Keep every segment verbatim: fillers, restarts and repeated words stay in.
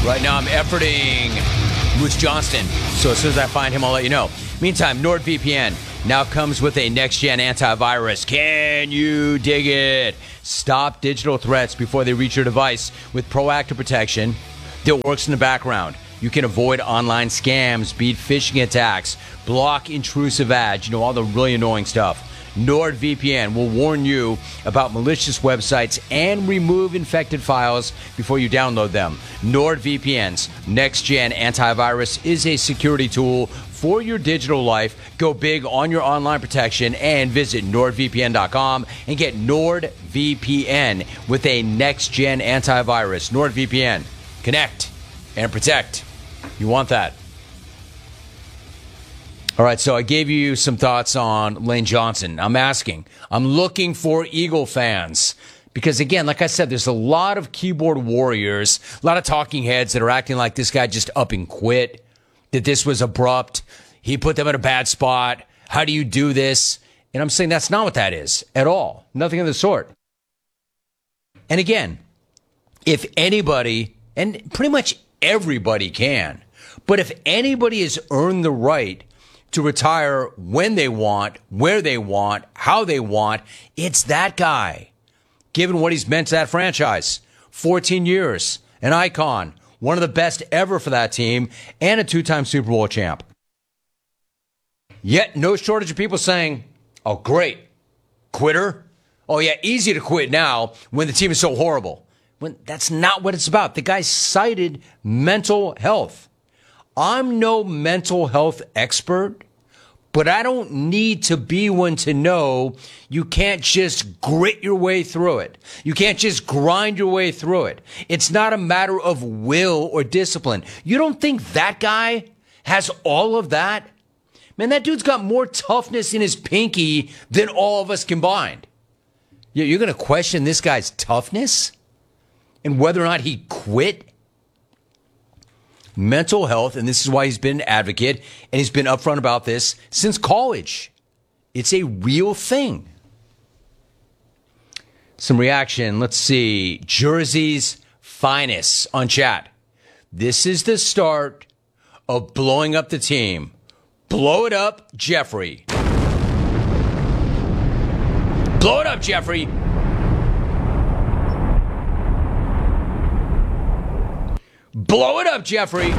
Right now I'm efforting Moose Johnston, so as soon as I find him, I'll let you know. Meantime, NordVPN now comes with a next-gen antivirus. Can you dig it? Stop digital threats before they reach your device with proactive protection that works in the background. You can avoid online scams, beat phishing attacks, block intrusive ads, you know, all the really annoying stuff. NordVPN will warn you about malicious websites and remove infected files before you download them. NordVPN's next-gen antivirus is a security tool for your digital life. Go big on your online protection and visit nord v p n dot com and get NordVPN with a next-gen antivirus. NordVPN. Connect and protect. You want that. All right, so I gave you some thoughts on Lane Johnson. I'm asking, I'm looking for Eagle fans. Because, again, like I said, there's a lot of keyboard warriors, a lot of talking heads that are acting like this guy just up and quit, that this was abrupt. He put them in a bad spot. How do you do this? And I'm saying that's not what that is at all. Nothing of the sort. And, again, if anybody, and pretty much everybody can, but if anybody has earned the right to retire when they want, where they want, how they want, it's that guy. Given what he's meant to that franchise. fourteen years, an icon, one of the best ever for that team, and a two-time Super Bowl champ. Yet no shortage of people saying, oh, great, quitter? Oh, yeah, easy to quit now when the team is so horrible. When that's not what it's about. The guy cited mental health. I'm no mental health expert, but I don't need to be one to know you can't just grit your way through it. You can't just grind your way through it. It's not a matter of will or discipline. You don't think that guy has all of that? Man, that dude's got more toughness in his pinky than all of us combined. You're going to question this guy's toughness and whether or not he quit? Mental health, and this is why he's been an advocate, and he's been upfront about this since college. It's a real thing. Some reaction. Let's see. Jersey's finest on chat. This is the start of blowing up the team. Blow it up, Jeffrey. Blow it up, Jeffrey. Blow it up, Jeffrey.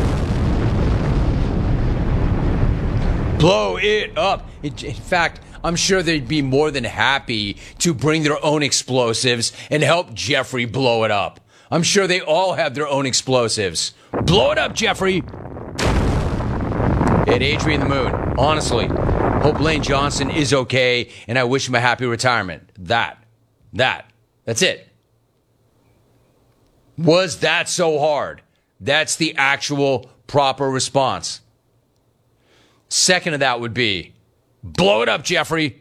Blow it up. In fact, I'm sure they'd be more than happy to bring their own explosives and help Jeffrey blow it up. I'm sure they all have their own explosives. Blow it up, Jeffrey. Hey, Adrian the Moon. Honestly, hope Lane Johnson is okay, and I wish him a happy retirement. That. That. That's it. Was that so hard? That's the actual proper response. Second of that would be, blow it up, Jeffrey.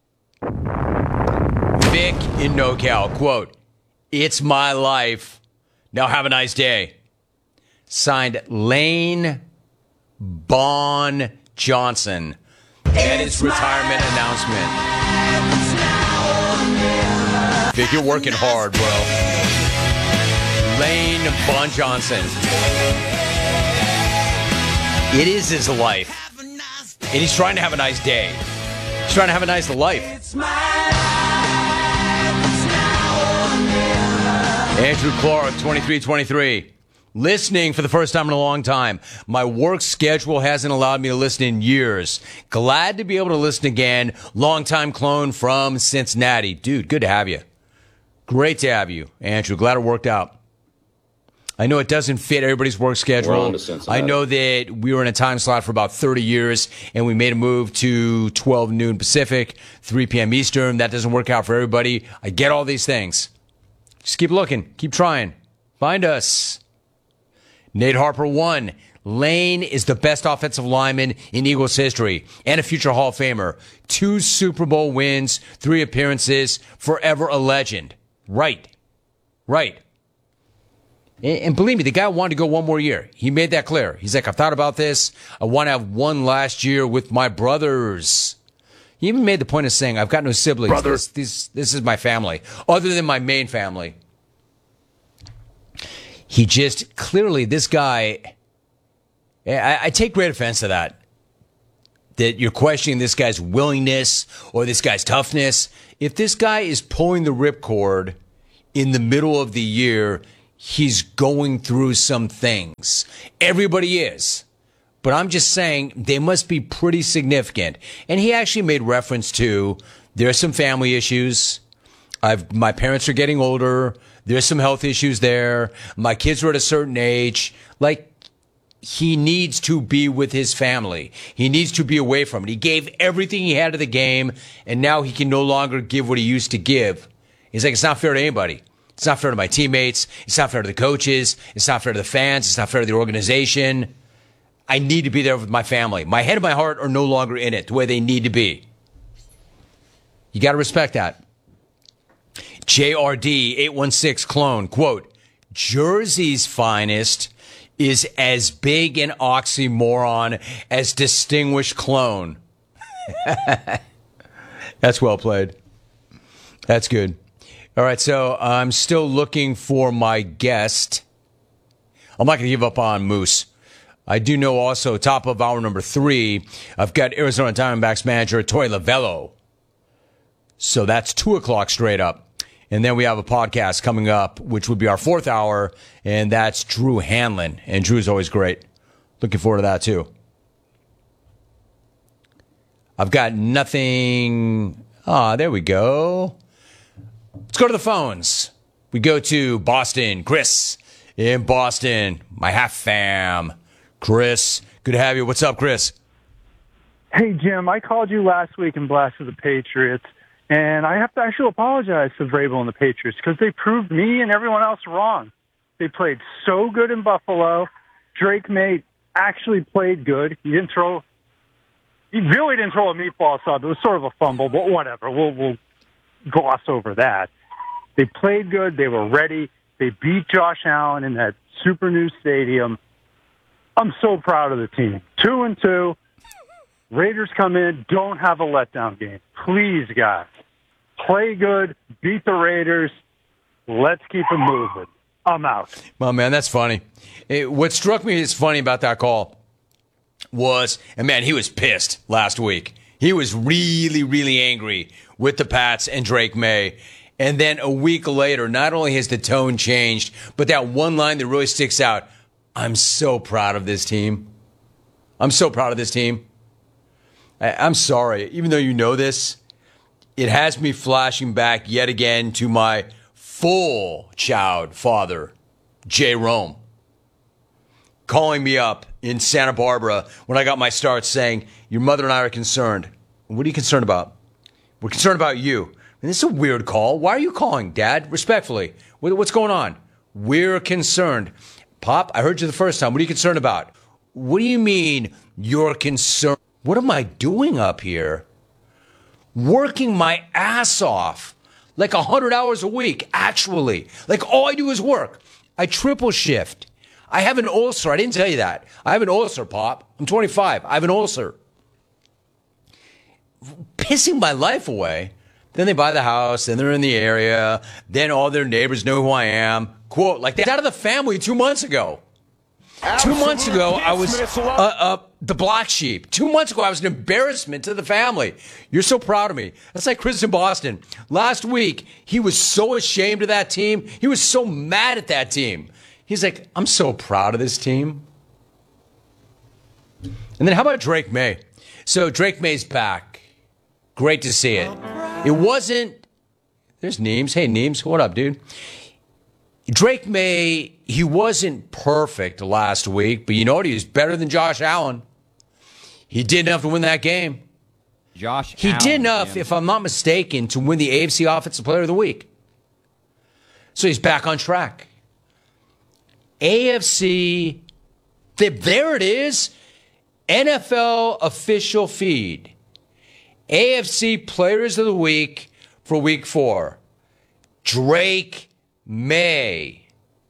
Vic in NoCal, quote, it's my life. Now have a nice day. Signed, Lane Bon Johnson. And its retirement announcement. Vic, you're working hard, bro. Lane Bon Johnson. It is his life. And he's trying to have a nice day. He's trying to have a nice life. Andrew Clark, twenty-three twenty-three. Listening for the first time in a long time. My work schedule hasn't allowed me to listen in years. Glad to be able to listen again. Longtime clone from Cincinnati. Dude, good to have you. Great to have you, Andrew. Glad it worked out. I know it doesn't fit everybody's work schedule. I know that we were in a time slot for about thirty years, and we made a move to twelve noon Pacific, three p.m. Eastern. That doesn't work out for everybody. I get all these things. Just keep looking. Keep trying. Find us. Nate Harper won. Lane is the best offensive lineman in Eagles history and a future Hall of Famer. Two Super Bowl wins, three appearances, forever a legend. Right. Right. And believe me, the guy wanted to go one more year. He made that clear. He's like, I've thought about this. I want to have one last year with my brothers. He even made the point of saying, I've got no siblings. Brothers. This, this, this is my family, other than my main family. He He just clearly, this guy, I, I take great offense to that. That you're questioning this guy's willingness or this guy's toughness. If this guy is pulling the ripcord in the middle of the year, he's going through some things. Everybody is. But I'm just saying they must be pretty significant. And he actually made reference to there are some family issues. I've, my parents are getting older. There's some health issues there. My kids are at a certain age. Like, he needs to be with his family. He needs to be away from it. He gave everything he had to the game, and now he can no longer give what he used to give. He's like, it's not fair to anybody. It's not fair to my teammates. It's not fair to the coaches. It's not fair to the fans. It's not fair to the organization. I need to be there with my family. My head and my heart are no longer in it the way they need to be. You got to respect that. J R D eight one six clone, quote, Jersey's finest is as big an oxymoron as distinguished clone. That's well played. That's good. All right, so I'm still looking for my guest. I'm not going to give up on Moose. I do know also, top of hour number three, I've got Arizona Diamondbacks manager Torey Lovullo. So that's two o'clock straight up. And then we have a podcast coming up, which would be our fourth hour, and that's Drew Hanlon. And Drew's always great. Looking forward to that, too. I've got nothing. Ah, there we go. Let's go to the phones. We go to Boston. Chris in Boston. My half fam. Chris, good to have you. What's up, Chris? Hey, Jim. I called you last week and blasted the Patriots. And I have to actually apologize to Vrabel and the Patriots because they proved me and everyone else wrong. They played so good in Buffalo. Drake May actually played good. He didn't throw. He really didn't throw a meatball sub. It was sort of a fumble, but whatever. We'll we'll gloss over that. They played good. They were ready. They beat Josh Allen in that super new stadium. I'm so proud of the team. Two and two. Raiders come in. Don't have a letdown game. Please, guys. Play good, beat the Raiders. Let's keep it moving. I'm out. Well, man, that's funny. It, what struck me as funny about that call was, and man, he was pissed last week. He was really, really angry with the Pats and Drake May. And then a week later, not only has the tone changed, but that one line that really sticks out, I'm so proud of this team. I'm so proud of this team. I, I'm sorry, even though you know this, it has me flashing back yet again to my full child father, Jay Rome, calling me up in Santa Barbara when I got my start saying, your mother and I are concerned. What are you concerned about? We're concerned about you. And this is a weird call. Why are you calling, Dad? Respectfully. What's going on? We're concerned. Pop, I heard you the first time. What are you concerned about? What do you mean you're concerned? What am I doing up here? Working my ass off, like one hundred hours a week, actually. Like, all I do is work. I triple shift. I have an ulcer. I didn't tell you that. I have an ulcer, Pop. I'm twenty-five. I have an ulcer. Pissing my life away. Then they buy the house, then they're in the area, then all their neighbors know who I am. Quote, like, they're out of the family two months ago. Two months ago, I was uh, uh, the black sheep. Two months ago, I was an embarrassment to the family. You're so proud of me. That's like Chris in Boston. Last week, he was so ashamed of that team. He was so mad at that team. He's like, I'm so proud of this team. And then how about Drake May? So Drake May's back. Great to see it. It wasn't, there's Neems. Hey, Neems, what up, dude? Drake May, he wasn't perfect last week, but you know what? He was better than Josh Allen. He did enough to win that game. Josh He Allen, did enough, man. if I'm not mistaken, to win the A F C Offensive Player of the Week. So he's back on track. A F C, there it is, N F L official feed. A F C Players of the Week for Week four. Drake May.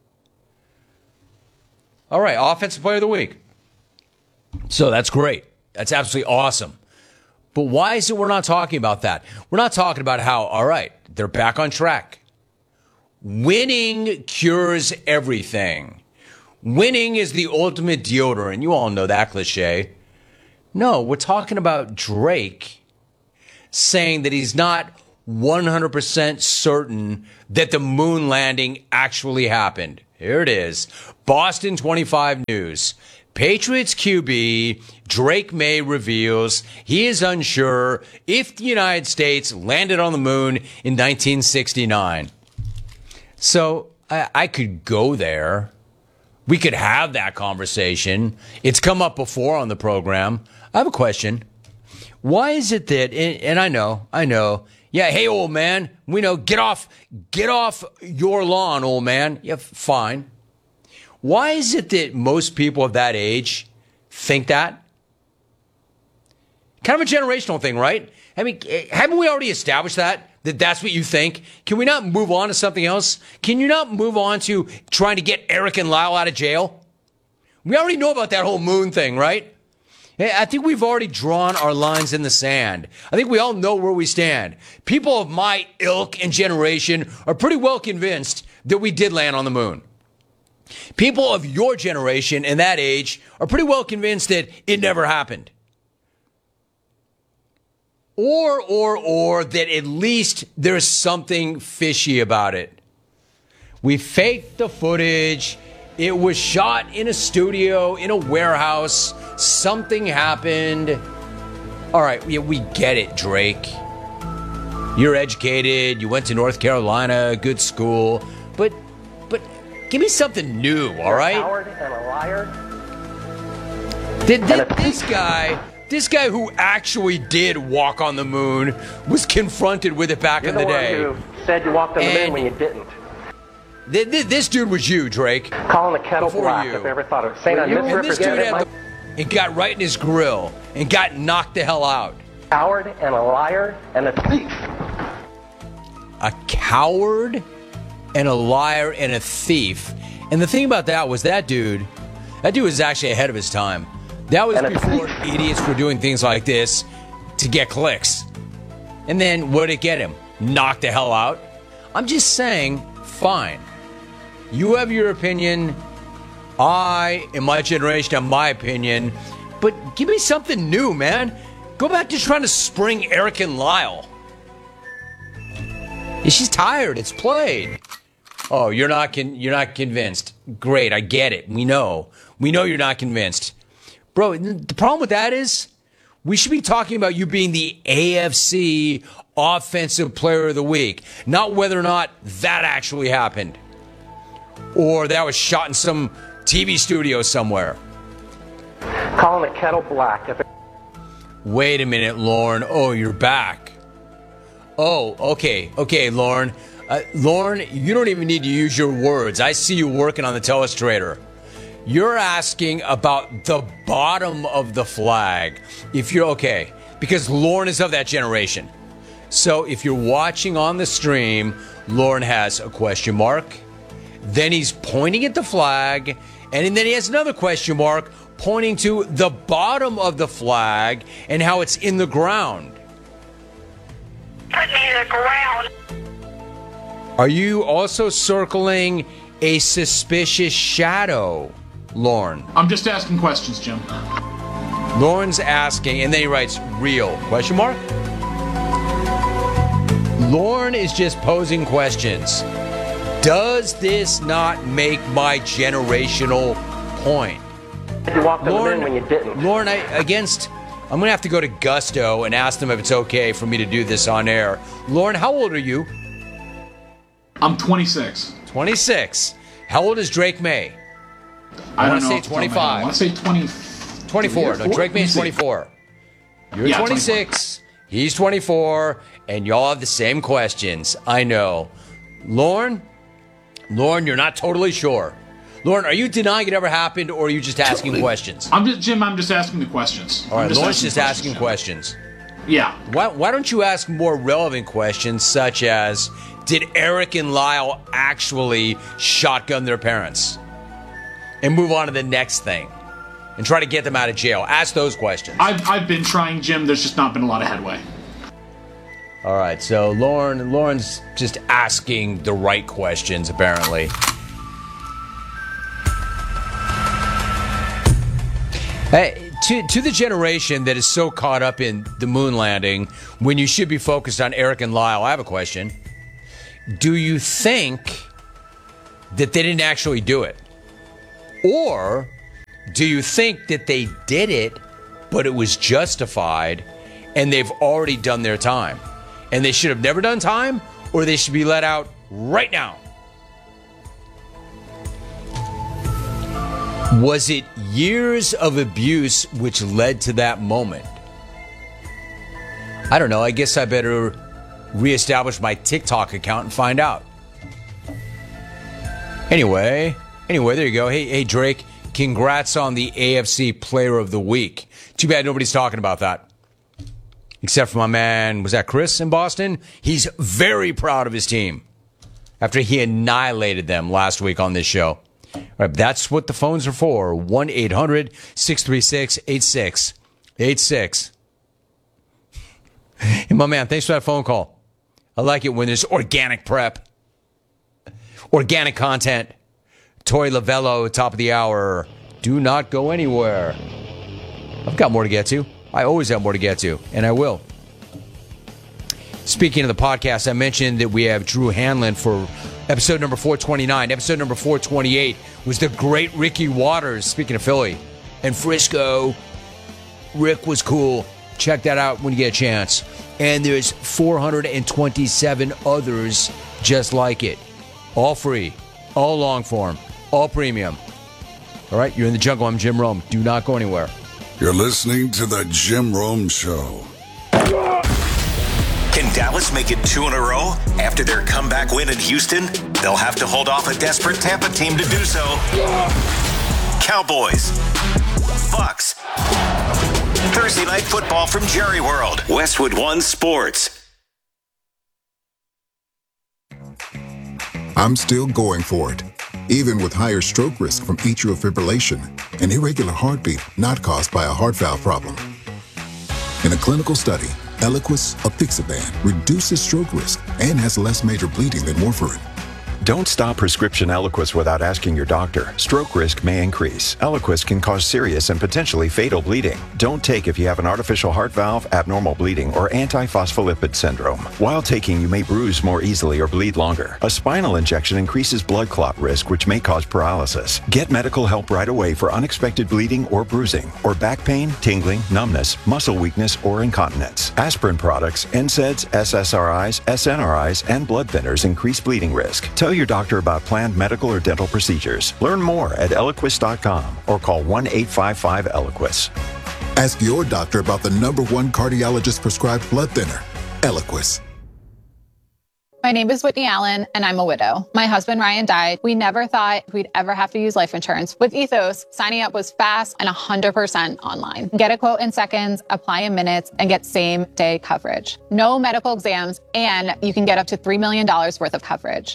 All right, Offensive Player of the Week. So that's great. That's absolutely awesome. But why is it we're not talking about that? We're not talking about how, all right, they're back on track. winning cures everything. Winning is the ultimate deodorant. You all know that cliche. No, we're talking about Drake saying that he's not one hundred percent certain that the moon landing actually happened. Here it is. Boston twenty-five News. Patriots Q B Drake May reveals he is unsure if the United States landed on the moon in nineteen sixty-nine. So I, I could go there. We could have that conversation. It's come up before on the program. I have a question. Why is it that, and, and I know, I know, yeah, hey, old man, we know, get off, get off your lawn, old man. Yeah, fine. Why is it that most people of that age think that? Kind of a generational thing, right? I mean, haven't we already established that? That that's what you think? Can we not move on to something else? Can you not move on to trying to get Eric and Lyle out of jail? We already know about that whole moon thing, right? I think we've already drawn our lines in the sand. I think we all know where we stand. People of my ilk and generation are pretty well convinced that we did land on the moon. People of your generation and that age are pretty well convinced that it never happened. Or, or, or that at least there's something fishy about it. We faked the footage. It was shot in a studio, in a warehouse. Something happened. All right, we, we get it, Drake. You're educated. You went to North Carolina, good school. But, but give me something new, all right? You're a coward and a liar. Did, did this guy... This guy who actually did walk on the moon was confronted with it back You're in the, the day. One who said you walked on the And moon when you didn't. Th- th- this dude was you, Drake. Calling the kettle Before black you. if they ever thought of it. Saying I And this dude misrepresented had my the, and got right in his grill and got knocked the hell out. coward and a liar and a thief. A coward and a liar and a thief. And the thing about that was that dude, that dude was actually ahead of his time. That was before idiots were doing things like this to get clicks. And then what did it get him? Knocked the hell out? I'm just saying, fine. You have your opinion. I, in my generation, have my opinion. But give me something new, man. Go back to trying to spring Eric and Lyle. She's tired. It's played. Oh, you're not con- you're not convinced. Great, I get it. We know. We know you're not convinced. Bro, the problem with that is we should be talking about you being the A F C Offensive Player of the Week, not whether or not that actually happened or that was shot in some T V studio somewhere. Calling the kettle black if it... Wait a minute, Lauren. Oh, you're back. Oh, okay. Okay, Lauren. Uh, Lauren, you don't even need to use your words. I see you working on the telestrator. You're asking about the bottom of the flag. If you're okay, because Lauren is of that generation. So if you're watching on the stream, Lauren has a question mark. Then he's pointing at the flag. And then he has another question mark pointing to the bottom of the flag and how it's in the ground. Put me in the ground. Are you also circling a suspicious shadow, Lauren? I'm just asking questions, Jim. Lauren's asking, and then he writes, real, question mark? Lauren is just posing questions. Does this not make my generational point? You walked on Lauren, the moon when you didn't. Lauren, I, against, I'm going to have to go to Gusto and ask them if it's okay for me to do this on air. Lauren, how old are you? I'm twenty-six. twenty-six. How old is Drake May? I, I don't want to know say off the top of my head. twenty-five. I want to say twenty. twenty-four. No, Drake May is twenty-four. You're Yeah, twenty-six. He's twenty-four. And y'all have the same questions. I know. Lauren? Lauren, you're not totally sure. Lauren, are you denying it ever happened, or are you just asking questions? I'm just Jim. I'm just asking the questions. All right, I'm just Lauren's asking just questions, asking Jim. questions. Yeah. Why, why don't you ask more relevant questions, such as, did Eric and Lyle actually shotgun their parents? And move on to the next thing. And try to get them out of jail. Ask those questions. I've I've been trying, Jim. There's just not been a lot of headway. All right, so Lauren, Lauren's just asking the right questions, apparently. Hey, to, to the generation that is so caught up in the moon landing when you should be focused on Eric and Lyle, I have a question. Do you think that they didn't actually do it? Or do you think that they did it, but it was justified and they've already done their time? And they should have never done time, or they should be let out right now? Was it years of abuse which led to that moment? I don't know. I guess I better reestablish my TikTok account and find out. Anyway, anyway, there you go. Hey, hey, Drake, congrats on the A F C Player of the Week. Too bad nobody's talking about that. Except for my man, was that Chris in Boston? He's very proud of his team after he annihilated them last week on this show. All right, that's what the phones are for. one eight hundred six three six eight six eight six. Hey, my man, thanks for that phone call. I like it when there's organic prep, organic content. Tori Lavello, top of the hour. Do not go anywhere. I've got more to get to. I always have more to get to, and I will. Speaking of the podcast, I mentioned that we have Drew Hanlon for episode number four twenty-nine. Episode number four twenty-eight was the great Ricky Waters, speaking of Philly, and Frisco. Rick was cool. Check that out when you get a chance. And there's four hundred twenty-seven others just like it. All free, all long form, all premium. All right, you're in the jungle. I'm Jim Rome. Do not go anywhere. You're listening to The Jim Rome Show. Can Dallas make it two in a row after their comeback win in Houston? They'll have to hold off a desperate Tampa team to do so. Cowboys. Bucks. Thursday Night Football from Jerry World. Westwood One Sports. I'm still going for it, even with higher stroke risk from atrial fibrillation, an irregular heartbeat not caused by a heart valve problem. In a clinical study, Eliquis apixaban reduces stroke risk and has less major bleeding than warfarin. Don't stop prescription Eliquis without asking your doctor. Stroke risk may increase. Eliquis can cause serious and potentially fatal bleeding. Don't take if you have an artificial heart valve, abnormal bleeding, or antiphospholipid syndrome. While taking, you may bruise more easily or bleed longer. A spinal injection increases blood clot risk, which may cause paralysis. Get medical help right away for unexpected bleeding or bruising, or back pain, tingling, numbness, muscle weakness, or incontinence. Aspirin products, N SAIDs, S S R Is, S N R Is, and blood thinners increase bleeding risk. Tell your doctor about planned medical or dental procedures. Learn more at Eliquis dot com or call one eight five five Eliquis. Ask your doctor about the number one cardiologist prescribed blood thinner, Eliquis. My name is Whitney Allen, and I'm a widow. My husband, Ryan, died. We never thought we'd ever have to use life insurance. With Ethos, signing up was fast and one hundred percent online. Get a quote in seconds, apply in minutes, and get same-day coverage. No medical exams, and you can get up to three million dollars worth of coverage.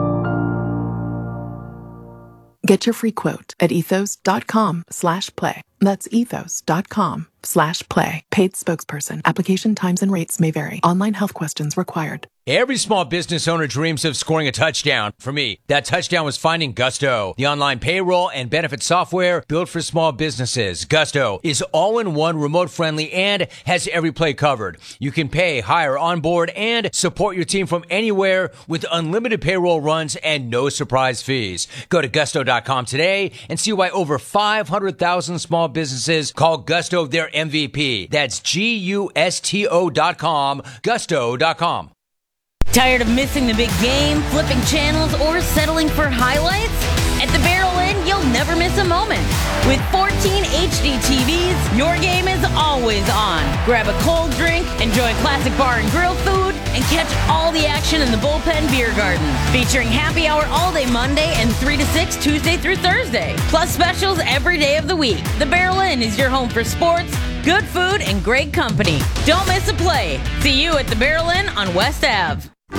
Get your free quote at ethos dot com slash play. That's ethos dot com slash play. Paid spokesperson. Application times and rates may vary. Online health questions required. Every small business owner dreams of scoring a touchdown. For me, that touchdown was finding Gusto, the online payroll and benefit software built for small businesses. Gusto is all-in-one, remote-friendly, and has every play covered. You can pay, hire, onboard, and support your team from anywhere with unlimited payroll runs and no surprise fees. Go to gusto dot com today and see why over five hundred thousand small businesses call Gusto their M V P. That's G U S T O dot com, gusto dot com. Tired of missing the big game, flipping channels, or settling for highlights? At the Barrel Inn, you'll never miss a moment. With fourteen H D T Vs, your game is always on. Grab a cold drink, enjoy classic bar and grill food, and catch all the action in the Bullpen Beer Garden. Featuring happy hour all day Monday and three to six Tuesday through Thursday. Plus specials every day of the week. The Barrel Inn is your home for sports, good food, and great company. Don't miss a play. See you at the Barrel Inn on West Ave.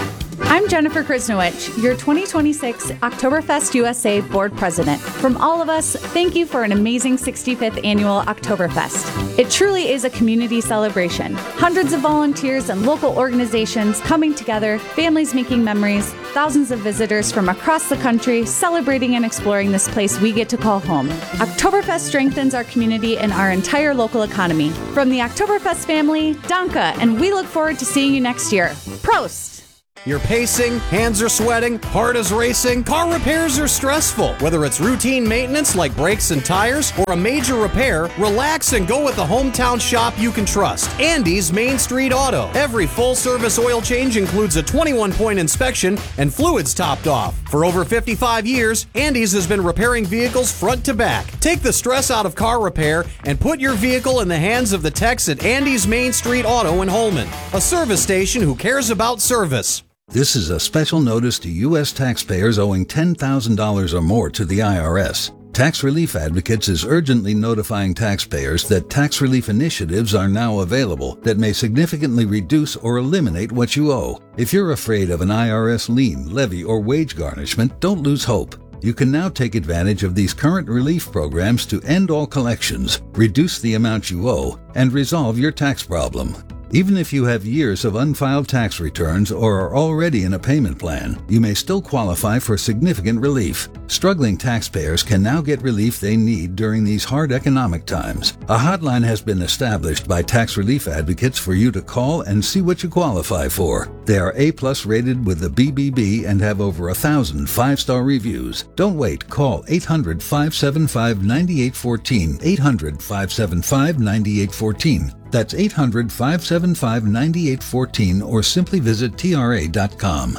I'm Jennifer Krisnowicz, your twenty twenty-six Oktoberfest U S A Board President. From all of us, thank you for an amazing sixty-fifth Annual Oktoberfest. It truly is a community celebration. Hundreds of volunteers and local organizations coming together, families making memories, thousands of visitors from across the country celebrating and exploring this place we get to call home. Oktoberfest strengthens our community and our entire local economy. From the Oktoberfest family, Danke, and we look forward to seeing you next year. Prost! You're pacing, hands are sweating, heart is racing, car repairs are stressful. Whether it's routine maintenance like brakes and tires or a major repair, relax and go with the hometown shop you can trust. Andy's Main Street Auto. Every full-service oil change includes a twenty-one point inspection and fluids topped off. For over fifty-five years, Andy's has been repairing vehicles front to back. Take the stress out of car repair and put your vehicle in the hands of the techs at Andy's Main Street Auto in Holman, a service station who cares about service. This is a special notice to U S taxpayers owing ten thousand dollars or more to the I R S. Tax Relief Advocates is urgently notifying taxpayers that tax relief initiatives are now available that may significantly reduce or eliminate what you owe. If you're afraid of an I R S lien, levy, or wage garnishment, don't lose hope. You can now take advantage of these current relief programs to end all collections, reduce the amount you owe, and resolve your tax problem. Even if you have years of unfiled tax returns or are already in a payment plan, you may still qualify for significant relief. Struggling taxpayers can now get relief they need during these hard economic times. A hotline has been established by Tax Relief Advocates for you to call and see what you qualify for. They are A-plus rated with the B B B and have over a thousand five-star reviews. Don't wait. Call eight hundred, five seven five, nine eight one four, eight hundred, five seven five, nine eight one four. That's eight hundred, five seven five, nine eight one four, or simply visit T R A dot com.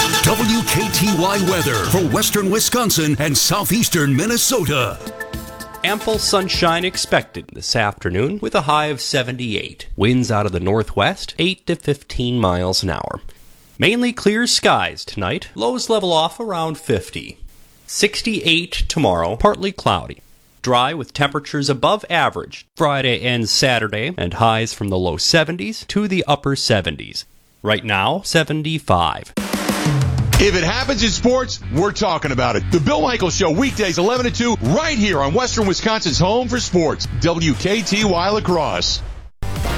W K T Y weather for western Wisconsin and southeastern Minnesota. Ample sunshine expected this afternoon with a high of seventy-eight. Winds out of the northwest, eight to fifteen miles an hour. Mainly clear skies tonight. Lows level off around fifty. sixty-eight tomorrow, partly cloudy. Dry with temperatures above average Friday and Saturday, and highs from the low seventies to the upper seventies. Right now, seventy-five. If it happens in sports, we're talking about it. The Bill Michaels Show, weekdays eleven to two, right here on Western Wisconsin's home for sports, W K T Y La Crosse.